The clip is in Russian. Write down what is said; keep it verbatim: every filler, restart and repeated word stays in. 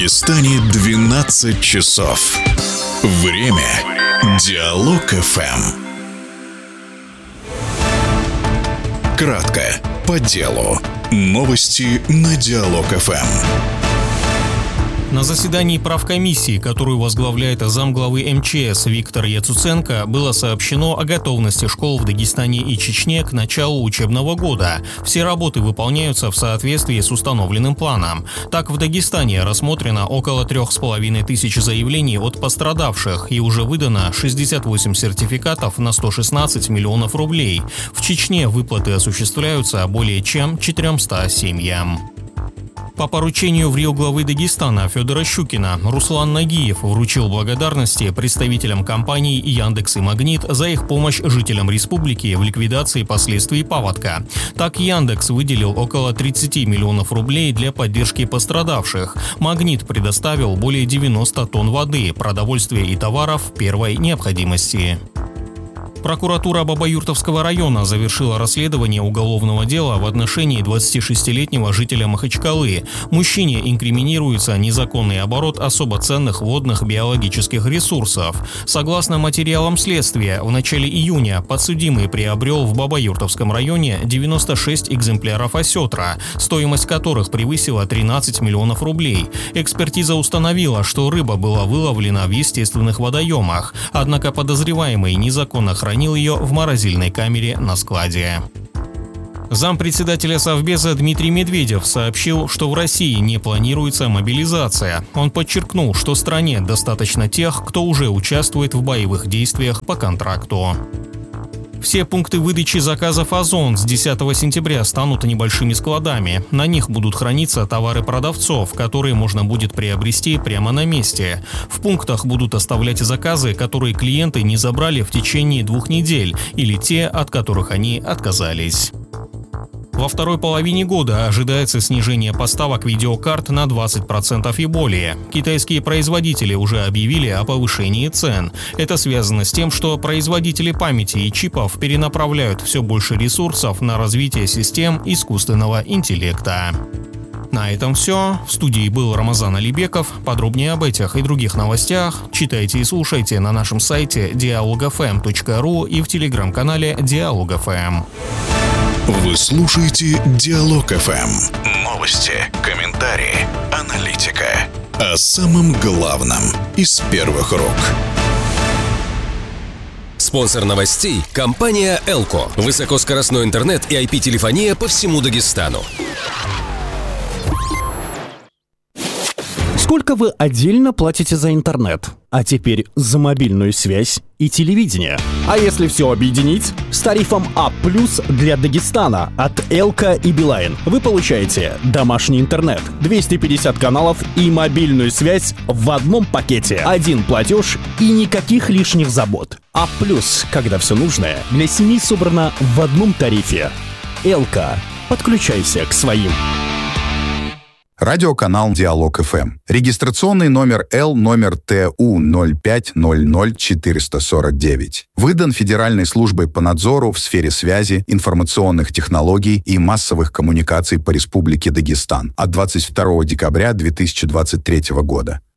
Дагестане двенадцать часов. Время Диалог-эф эм. Кратко, по делу. Новости на Диалог-эф эм. На заседании правкомиссии, которую возглавляет замглавы эм че эс Виктор Яцуценко, было сообщено о готовности школ в Дагестане и Чечне к началу учебного года. Все работы выполняются в соответствии с установленным планом. Так, в Дагестане рассмотрено около трех с половиной тысяч заявлений от пострадавших и уже выдано шестьдесят восемь сертификатов на сто шестнадцать миллионов рублей. В Чечне выплаты осуществляются более чем четырёмстам семьям. По поручению в Рио главы Дагестана Федора Щукина Руслан Нагиев вручил благодарности представителям компаний «Яндекс» и «Магнит» за их помощь жителям республики в ликвидации последствий паводка. Так, «Яндекс» выделил около тридцати миллионов рублей для поддержки пострадавших. «Магнит» предоставил более девяноста тонн воды, продовольствия и товаров первой необходимости. Прокуратура Бабаюртовского района завершила расследование уголовного дела в отношении двадцатишестилетнего жителя Махачкалы. Мужчине инкриминируется незаконный оборот особо ценных водных биологических ресурсов. Согласно материалам следствия, в начале июня подсудимый приобрел в Бабаюртовском районе девяносто шесть экземпляров осетра, стоимость которых превысила тринадцать миллионов рублей. Экспертиза установила, что рыба была выловлена в естественных водоемах, однако подозреваемый незаконно хранил хранил ее в морозильной камере на складе. Зампредседателя Совбеза Дмитрий Медведев сообщил, что в России не планируется мобилизация. Он подчеркнул, что стране достаточно тех, кто уже участвует в боевых действиях по контракту. Все пункты выдачи заказов «Озон» с десятого сентября станут небольшими складами. На них будут храниться товары продавцов, которые можно будет приобрести прямо на месте. В пунктах будут оставлять заказы, которые клиенты не забрали в течение двух недель, или те, от которых они отказались. Во второй половине года ожидается снижение поставок видеокарт на двадцать процентов и более. Китайские производители уже объявили о повышении цен. Это связано с тем, что производители памяти и чипов перенаправляют все больше ресурсов на развитие систем искусственного интеллекта. На этом все. В студии был Рамазан Алибеков. Подробнее об этих и других новостях читайте и слушайте на нашем сайте диалог эф эм точка ру и в телеграм-канале Диалог-эф эм. Вы слушаете Диалог-эф эм. Новости, комментарии, аналитика. О самом главном из первых рук. Спонсор новостей – компания «Элко». Высокоскоростной интернет и ай пи-телефония по всему Дагестану. Сколько вы отдельно платите за интернет? А теперь за мобильную связь и телевидение. А если все объединить? С тарифом А плюс для Дагестана от Элко и Билайн вы получаете домашний интернет, двести пятьдесят каналов и мобильную связь в одном пакете. Один платеж и никаких лишних забот. А плюс, когда все нужное для семьи собрано в одном тарифе. Элко. Подключайся к своим. Радиоканал Диалог-эф эм. Регистрационный номер Л номер Т У ноль пять ноль ноль четыреста сорок девять. Выдан Федеральной службой по надзору в сфере связи, информационных технологий и массовых коммуникаций по Республике Дагестан от двадцать второго декабря две тысячи двадцать третьего года.